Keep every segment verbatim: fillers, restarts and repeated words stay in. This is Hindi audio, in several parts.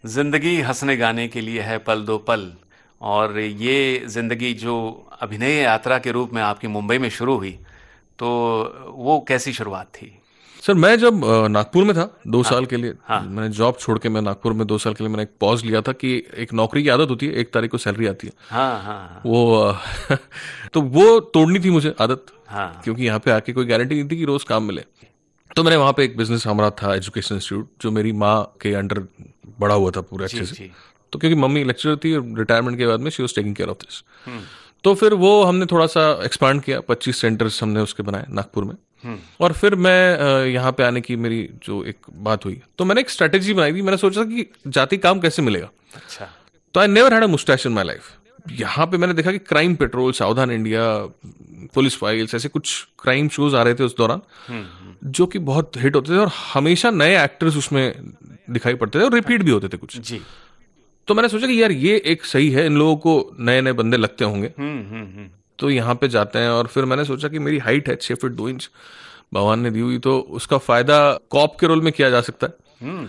जिंदगी हंसने गाने के लिए है पल दो पल। और ये जिंदगी जो अभिनय यात्रा के रूप में आपकी मुंबई में शुरू हुई, तो वो कैसी शुरुआत थी? सर मैं जब अ, नागपुर में था दो हाँ। साल के लिए। हाँ। मैंने जॉब छोड़ के मैं नागपुर में दो साल के लिए मैंने एक पॉज लिया था कि एक नौकरी की आदत होती है, एक तारीख को सैलरी आती है। हाँ। हाँ। हाँ। वो अ, तो वो तोड़नी थी मुझे आदत, हाँ। क्योंकि यहाँ पे आके कोई गारंटी नहीं थी कि रोज काम मिले। तो मैंने वहाँ पे एक बिजनेस हमारा था, एजुकेशन इंस्टीट्यूट, जो मेरी माँ के अंडर बड़ा हुआ था पूरे अच्छे जी से। जी। तो क्योंकि मम्मी लेक्चरर थी, रिटायरमेंट के बाद में she was taking care of this. हम्म। तो फिर वो हमने थोड़ा सा एक्सपांड किया, पच्चीस सेंटर्स हमने उसके बनाए नागपुर में। हम्म। और फिर मैं अ, यहाँ पे आने की मेरी जो एक बात हुई, तो मैंने एक स्ट्रेटेजी बनाई थी। मैंने सोचा कि जाति काम कैसे मिलेगा। अच्छा। तो I never had a moustache in my life. यहाँ पे मैंने देखा कि क्राइम पेट्रोल, सावधान इंडिया, पुलिस फाइल्स, ऐसे कुछ क्राइम शोज आ रहे थे उस दौरान, हम्म। हम्म। जो कि बहुत हिट होते थे और हमेशा नए एक्टर्स उसमें दिखाई पड़ते थे और रिपीट भी होते थे कुछ। जी। तो मैंने सोचा कि यार ये एक सही है, इन लोगों को नए नए बंदे लगते होंगे, हम्म। हम्म। हम्म। तो यहाँ पे जाते हैं। और फिर मैंने सोचा कि मेरी हाइट है छह फीट दो इंच, भगवान ने दी हुई, तो उसका फायदा कॉप के रोल में किया जा सकता है। हम्म।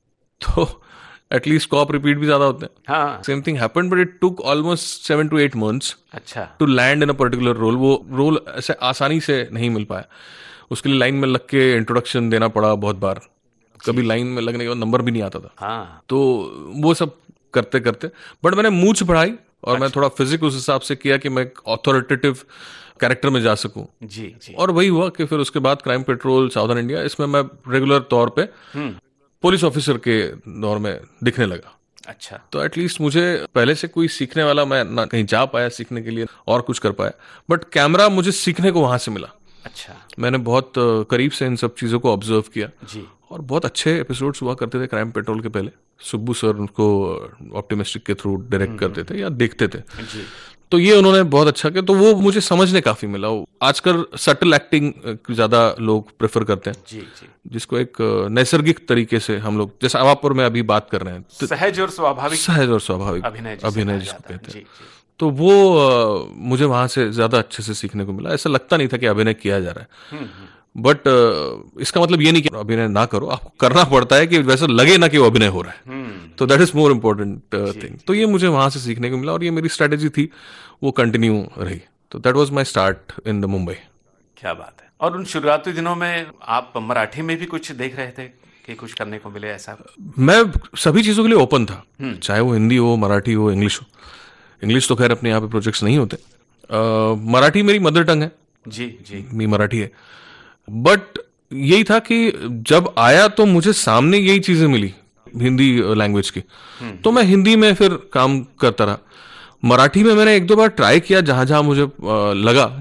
तो एटलीस्ट कॉप रिपीट भी ज्यादा होते हैं। हाँ। Same thing happened, but it took almost seven to eight months अच्छा। To land in a particular role. वो रोल ऐसे आसानी से नहीं मिल पाया। उसके लिए लाइन में लग के इंट्रोडक्शन देना पड़ा बहुत बार। जी कभी जी। लाइन में लगने के बाद नंबर भी नहीं आता था। हाँ। तो वो सब करते करते बट मैंने मूंछ बढ़ाई, और मैं अच्छा। थोड़ा फिजिक उस हिसाब से किया कि मैं एक ऑथोरिटेटिव कैरेक्टर में जा सकूं। जी जी। और वही हुआ कि फिर उसके बाद क्राइम पेट्रोल, साउदर्न इंडिया, इसमें मैं रेगुलर तौर पे हम्म। पुलिस ऑफिसर के दौर में दिखने लगा। अच्छा। तो एटलीस्ट मुझे पहले से कोई सीखने वाला, मैं ना कहीं जा पाया सीखने के लिए और कुछ कर पाया, बट कैमरा मुझे सीखने को वहां से मिला। अच्छा। मैंने बहुत अ, करीब से इन सब चीज़ों को ऑब्जर्व किया। जी। और बहुत अच्छे एपिसोड्स हुआ करते थे क्राइम पेट्रोल के पहले। सुब्बू सर उनको ऑप्टिमिस्टिक के थ्रू डायरेक्ट हम्म। करते थे या देखते थे। हम्म। जी तो ये उन्होंने बहुत अच्छा किया, तो वो मुझे समझने काफी मिला। वो आजकल सटल एक्टिंग ज्यादा लोग प्रेफर करते हैं, जी। जी। जिसको एक अ, नैसर्गिक तरीके से हम लोग, जैसे अवापुर में अभी बात कर रहे हैं, तो सहज और स्वाभाविक सहज और स्वाभाविक अभिनय जिसे अभिनय कहा जिसको जाता है। कहते हैं। जी जी। तो वो अ, मुझे वहां से ज्यादा अच्छे से सीखने को मिला। ऐसा लगता नहीं था कि अभिनय किया जा रहा है। हम्म। हम्म। बट इसका मतलब ये नहीं कि अभिनय ना करो, आपको करना पड़ता है कि वैसा लगे ना कि वो अभिनय हो रहा है। हम्म। तो that is more important ji thing. जी। तो ये मुझे वहां से सीखने को मिला, और ये मेरी स्ट्रेटेजी थी, वो कंटिन्यू रही। तो that was my start in the Mumbai. क्या बात है। और उन शुरुआती दिनों में आप मराठी में भी कुछ देख रहे थे कि कुछ करने को मिले ऐसा? मैं सभी चीज़ों के लिए ओपन था, हम्म। चाहे वो हिंदी हो, मराठी हो, इंग्लिश हो। इंग्लिश तो खैर अपने यहाँ पे प्रोजेक्ट्स नहीं होते। अ, मराठी मेरी मदर टंग है, जी जी। मेरी मराठी है। बट यही था कि जब आया तो मुझे सामने यही चीज़ें मिली हिंदी लैंग्वेज की, हम्म। तो मैं हिंदी में फिर काम करता रहा। मराठी में मैंने एक दो बार ट्राई किया, जहां जहां मुझे अ, लगा